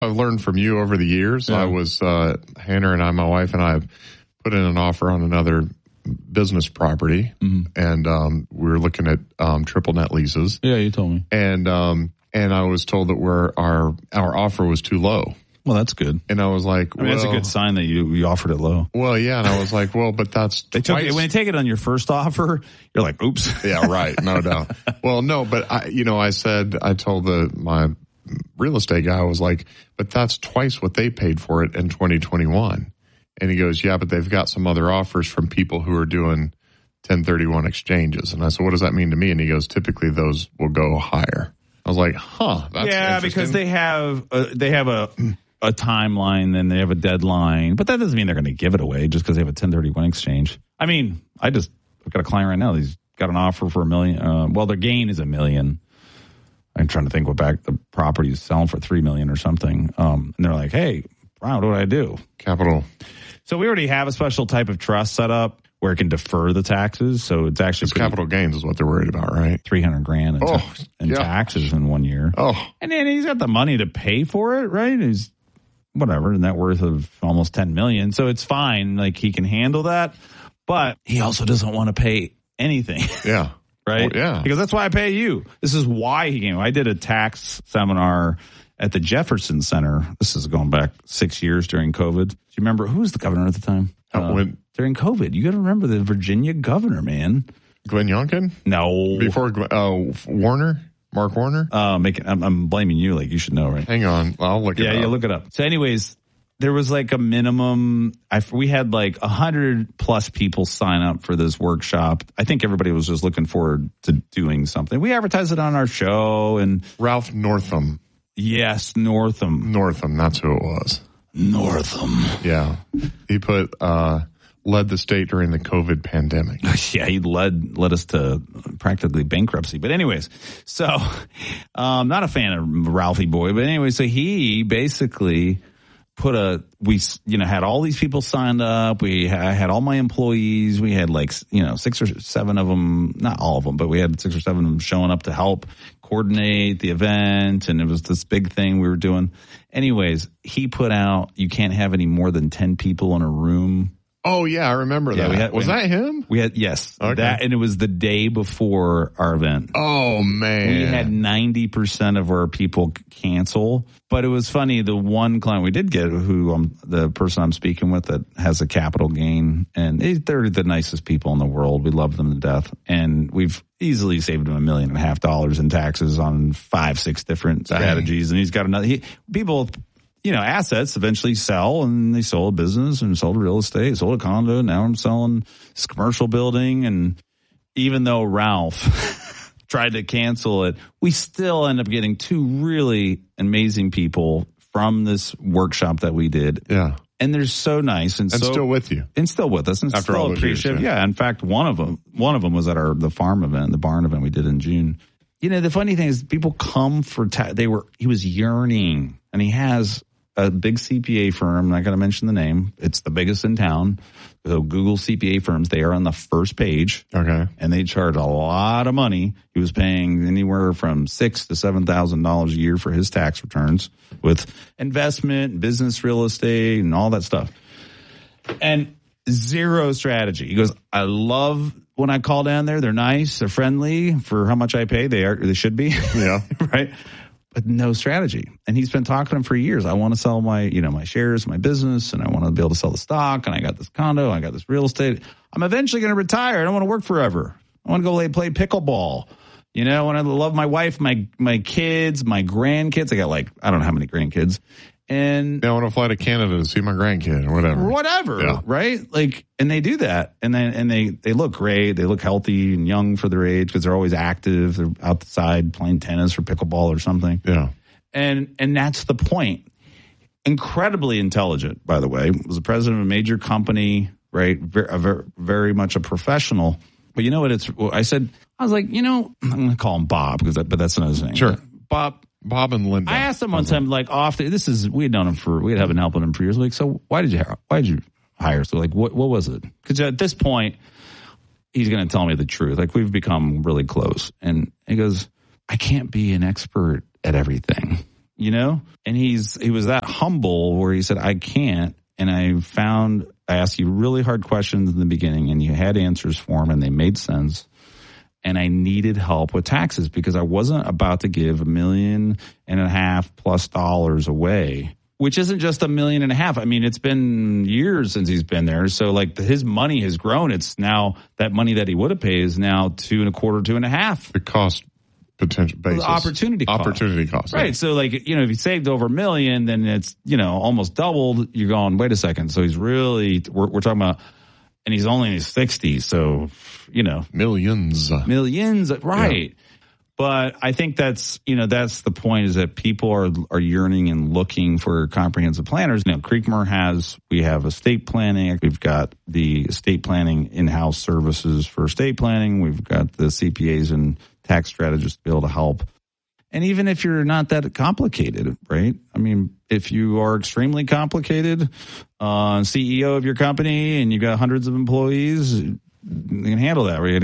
I've learned from you over the years. Yeah. I was, Hannah and I, my wife and I, put in an offer on another business property, and we were looking at triple net leases. Yeah, you told me. And I was told that our offer was too low. Well, that's good. And I was like, I mean, that's a good sign that you offered it low. Well, yeah, and I was like, well, but that's when they take it on your first offer, you're like, oops. Yeah, right, no doubt. Well, no, but I told my real estate guy, I was like, but that's twice what they paid for it in 2021. And he goes, yeah, but they've got some other offers from people who are doing 1031 exchanges. And I said, what does that mean to me? And he goes, typically those will go higher. I was like, that's interesting. Because they have a timeline, then they have a deadline, but that doesn't mean they're going to give it away just because they have a 1031 exchange. I mean, I've got a client right now. He's got an offer for $1 million. Well, their gain is $1 million. I'm trying to think what the property is selling for $3 million or something. And they're like, hey, Brown, what do I do? Capital. So we already have a special type of trust set up where it can defer the taxes. So it's actually capital gains is what they're worried about, right? $300,000 in taxes in 1 year. Oh, and then he's got the money to pay for it, right? He's whatever, net worth of almost $10 million. So it's fine. Like he can handle that, but he also doesn't want to pay anything. Yeah. Right? Well, yeah. Because that's why I pay you. This is why he came. I did a tax seminar at the Jefferson Center. This is going back 6 years during COVID. Do you remember who was the governor at the time? During COVID. You got to remember the Virginia governor, man. Glenn Youngkin? No. Before Warner? Mark Warner? I'm blaming you like you should know, right? Hang on. I'll look it up. Yeah, look it up. So anyways, there was like a minimum. We had like 100 plus people sign up for this workshop. I think everybody was just looking forward to doing something. We advertised it on our show. And Ralph Northam. Yes, Northam. Northam, that's who it was. Northam. Yeah. He led the state during the COVID pandemic. Yeah, he led us to practically bankruptcy. But anyways, so not a fan of Ralphie Boy. But anyway, so he basically had all these people signed up. I had all my employees. We had 6 or 7 of them, not all of them, but we had 6 or 7 of them showing up to help coordinate the event. And it was this big thing we were doing. Anyways, he put out, you can't have any more than 10 people in a room. Oh, yeah, I remember that. Was that him? Yes. Okay. That, and it was the day before our event. Oh, man. We had 90% of our people cancel. But it was funny, the one client we did get, the person I'm speaking with that has a capital gain, and they're the nicest people in the world. We love them to death. And we've easily saved him $1.5 million in taxes on 5-6 different strategies. And he's got assets eventually sell, and they sold a business and sold real estate, sold a condo. Now I'm selling this commercial building. And even though Ralph tried to cancel it, we still end up getting 2 really amazing people from this workshop that we did. Yeah. And they're so nice and still with you. And still with us. And after still all those years, yeah. In fact, one of them was at the farm event, the barn event we did in June. The funny thing is people come for he was yearning, and he has a big CPA firm. I'm not going to mention the name. It's the biggest in town. So Google CPA firms. They are on the first page. Okay. And they charge a lot of money. He was paying anywhere from $6,000 to $7,000 a year for his tax returns with investment, business real estate, and all that stuff. And zero strategy. He goes, I love when I call down there. They're nice. They're friendly for how much I pay. They should be. Yeah. Right. But no strategy. And he's been talking to him for years. I want to sell my shares, my business, and I want to be able to sell the stock, and I got this condo, I got this real estate. I'm eventually going to retire. I don't want to work forever. I want to go play pickleball. I want to love my wife, my kids, my grandkids. I got I don't know how many grandkids. And I want to fly to Canada to see my grandkid or whatever. Yeah. Right? And they do that. And they look great. They look healthy and young for their age because they're always active. They're outside playing tennis or pickleball or something. Yeah. And that's the point. Incredibly intelligent, by the way. Was the president of a major company, right? Very much a professional. But you know what? I was like, I'm going to call him Bob but that's another thing. Sure. Bob and Linda. I asked him one time, we had known him we had been helping him for years. Like, so why did you hire? So what was it? Because at this point, he's going to tell me the truth. We've become really close. And he goes, I can't be an expert at everything. And he was that humble where he said, I can't. And I asked you really hard questions in the beginning and you had answers for him and they made sense. And I needed help with taxes because I wasn't about to give $1.5 million plus away, which isn't just $1.5 million. I mean, it's been years since he's been there. So like his money has grown. It's now that money that he would have paid is now 2.25, 2.5. The cost potential basis. Opportunity cost. Right. Yeah. So like, if he saved over $1 million, then it's, almost doubled. You're going, wait a second. So he's really, we're talking about, and he's only in his 60s. So, millions. Right. Yeah. But I think that's the point is that people are yearning and looking for comprehensive planners. Creekmore we have estate planning. We've got the estate planning in-house services for estate planning. We've got the CPAs and tax strategists to be able to help. And even if you're not that complicated, right? I mean, if you are extremely complicated, CEO of your company and you've got hundreds of employees, you can handle that, right?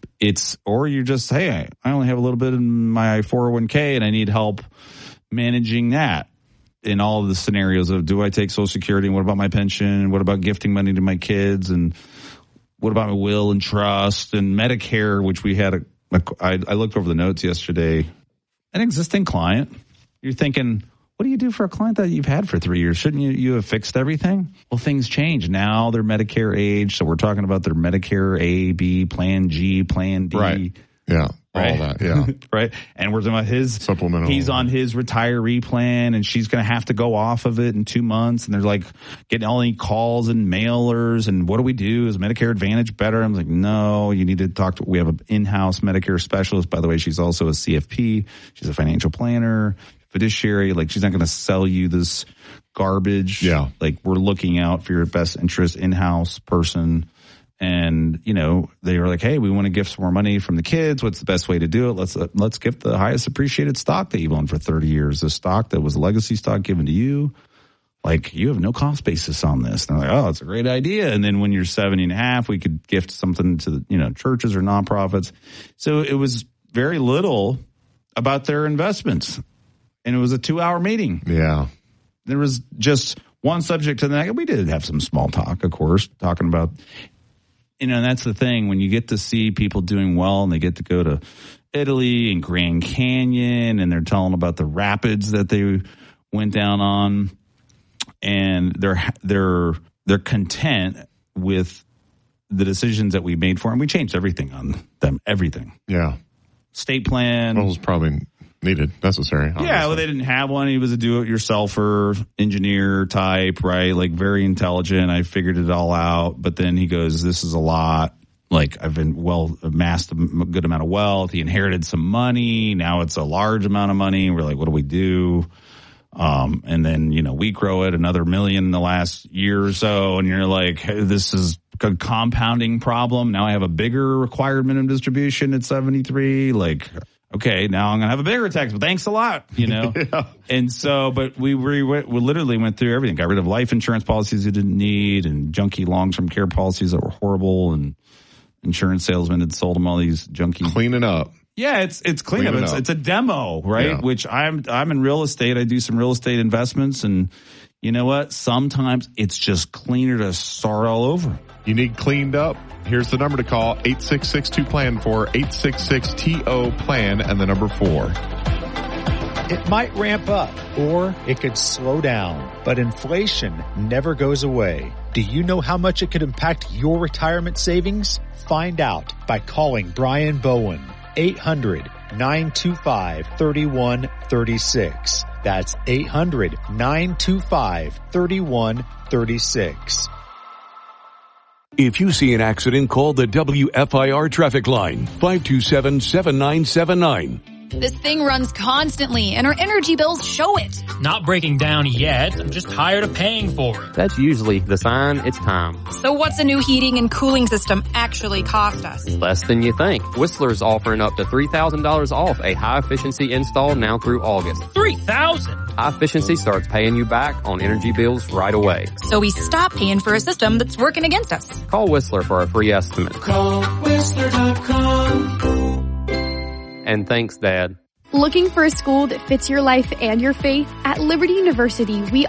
Or you're just, hey, I only have a little bit in my 401k and I need help managing that in all of the scenarios of, do I take Social Security? And what about my pension? What about gifting money to my kids? And what about my will and trust and Medicare, which we had I looked over the notes yesterday. An existing client, you're thinking, what do you do for a client that you've had for 3 years? Shouldn't you have fixed everything? Well, things change. Now they're Medicare age, so we're talking about their Medicare A, B, Plan G, Plan D. Right. Yeah. Right? All that, yeah. Right. And we're talking about his supplemental. He's on his retiree plan and she's going to have to go off of it in 2 months. And they're like getting all these calls and mailers. And what do we do? Is Medicare Advantage better? I'm like, no, you need to talk to, we have an in-house Medicare specialist. By the way, she's also a CFP. She's a financial planner, fiduciary. Like she's not going to sell you this garbage. Yeah. Like we're looking out for your best interest, in-house person. And, they were like, hey, we want to gift some more money from the kids. What's the best way to do it? Let's gift the highest appreciated stock that you've owned for 30 years. The stock that was a legacy stock given to you. Like, you have no cost basis on this. And they're like, oh, it's a great idea. And then when you're 70.5, we could gift something to, churches or nonprofits. So it was very little about their investments. And it was a 2-hour meeting. Yeah. There was just one subject to the next. We did have some small talk, of course, talking about, and that's the thing. When you get to see people doing well and they get to go to Italy and Grand Canyon and they're telling about the rapids that they went down on, and they're content with the decisions that we made for them. We changed everything on them, everything. Yeah. State plan. Well, it was probably necessary. Obviously. Yeah, well, they didn't have one. He was a do-it-yourselfer engineer type, right? Like very intelligent. I figured it all out. But then he goes, this is a lot. Like I've been amassed a good amount of wealth. He inherited some money. Now it's a large amount of money. We're like, what do we do? And then, we grow it another $1 million in the last year or so. And you're like, hey, this is a compounding problem. Now I have a bigger required minimum distribution at 73. Like, okay, now I'm going to have a bigger tax, but thanks a lot, Yeah. And so, but we literally went through everything, got rid of life insurance policies you didn't need and junky long-term care policies that were horrible, and insurance salesmen had sold them all these junky. Cleaning up. Yeah, it's cleanup. It's a demo, right? Yeah. Which I'm in real estate. I do some real estate investments, and you know what? Sometimes it's just cleaner to start all over. You need cleaned up? Here's the number to call, 866-2PLAN-4, 866-TO-PLAN, and the number 4. It might ramp up, or it could slow down, but inflation never goes away. Do you know how much it could impact your retirement savings? Find out by calling Brian Bowen, 800-925-3136. That's 800-925-3136. If you see an accident, call the WFIR traffic line, 527-7979. This thing runs constantly, and our energy bills show it. Not breaking down yet. I'm just tired of paying for it. That's usually the sign it's time. So what's a new heating and cooling system actually cost us? Less than you think. Whistler's offering up to $3,000 off a high-efficiency install now through August. $3,000? High-efficiency starts paying you back on energy bills right away. So we stop paying for a system that's working against us. Call Whistler for a free estimate. Call Whistler.com. And thanks, Dad. Looking for a school that fits your life and your faith? At Liberty University, we